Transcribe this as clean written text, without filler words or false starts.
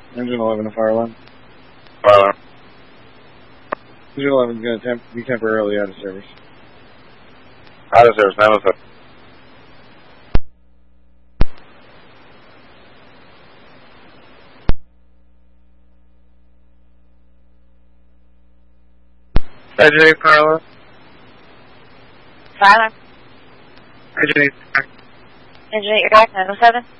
Engine 11 to fire alarm. Fire alarm. Engine 11 is going to be temporarily out of service. Out of service, 917. Engine 8, fire alarm. Fire alarm. Engine 8, back. Engine 8, you're back, 907.